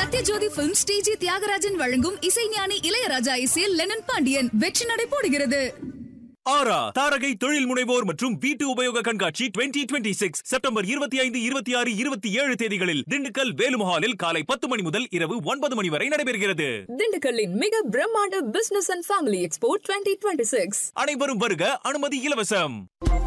Sathyajothi films டிஜி தியாகராஜன் வழங்கும் இசைஞானி இளையராஜா இசையில் லெனன் பாண்டியன் வெற்றி நடை போடுகிறது. ஆரா தாரகை தொழில் முனைவோர் மற்றும் வீட்டு உபயோக கண்காட்சி 2026 செப்டம்பர் 25, 26, 27 தேதிகளில் திண்டுக்கல் வேலுமஹாலில் காலை 10 மணி முதல் இரவு 9 மணி வரை நடைபெறுகிறது. திண்டுக்கல்லின் மிக பிரம்மாண்ட பிசினஸ் அண்ட் ஃபேமிலி எக்ஸ்போ 2026. அனைவரும் வருக, அனுமதி இலவசம்.